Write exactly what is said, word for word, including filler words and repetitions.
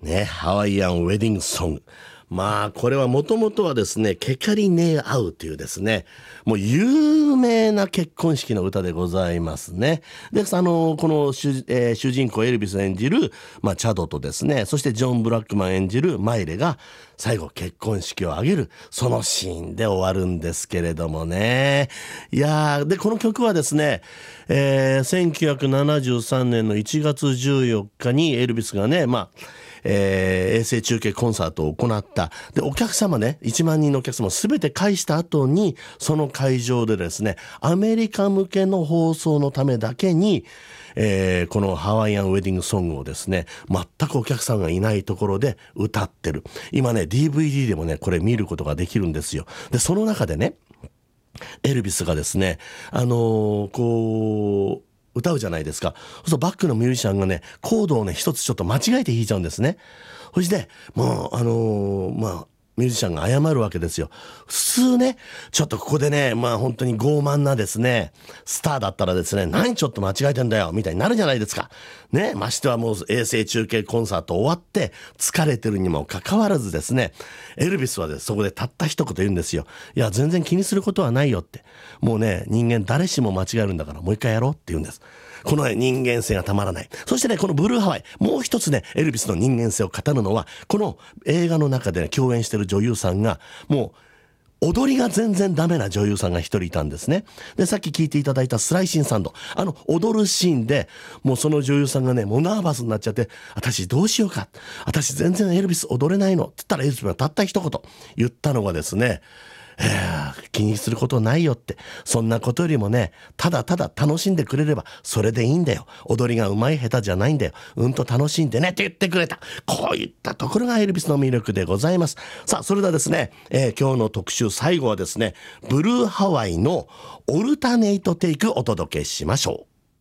ね、ハワイアンウェディングソング。まあこれはもともとはですね、ケカリネーアウというですね、もう有名な結婚式の歌でございますね。で、あのこの主、えー主人公エルビス演じる、まあ、チャドとですね、そしてジョン・ブラックマン演じるマイレが最後結婚式を挙げるそのシーンで終わるんですけれどもね。いやーでこの曲はですね、えーせんきゅうひゃくななじゅうさんねんのいちがつじゅうよっかにエルビスがね、まあえー衛星中継コンサートを行った。で、お客様ね、いちまんにんのお客様すべて返した後に、その会場でですね、アメリカ向けの放送のためだけに、えーこのハワイアンウェディングソングをですね、全くお客さんがいないところで歌ってる。今ね、ディーブイディー でもね、これ見ることができるんですよ。で、その中でね、エルビスがですね、あのーこう、歌うじゃないですか。そうするとバックのミュージシャンがね、コードをね、一つちょっと間違えて弾いちゃうんですね。そして、もう、あのーまあ、ミュージシャンが謝るわけですよ。普通ね、ちょっとここでね、まあ本当に傲慢なですね、スターだったらですね、何ちょっと間違えてんだよ、みたいになるじゃないですか。ね、ましてはもう衛星中継コンサート終わって、疲れてるにもかかわらずですね、エルビスはです、そこでたった一言言うんですよ。いや、全然気にすることはないよって。もうね、人間誰しも間違えるんだから、もう一回やろうって言うんです。この、ね、人間性がたまらない。そしてね、このブルーハワイ、もう一つね、エルビスの人間性を語るのは、この映画の中で、ね、共演してる女優さんが、もう、踊りが全然ダメな女優さんが一人いたんですね。で、さっき聞いていただいたスライシンサンド。あの、踊るシーンで、もうその女優さんがね、もうナーバスになっちゃって、私どうしようか。私全然エルビス踊れないの。って言ったらエルビスがたった一言言ったのがですね、えー気にすることないよって。そんなことよりもね、ただただ楽しんでくれればそれでいいんだよ。踊りが上手い下手じゃないんだよ。うんと楽しんでねって言ってくれた。こういったところがエルビスの魅力でございます。さあ、それではですね、えー今日の特集最後はですね、ブルーハワイのオルタネイトテイクお届けしましょう。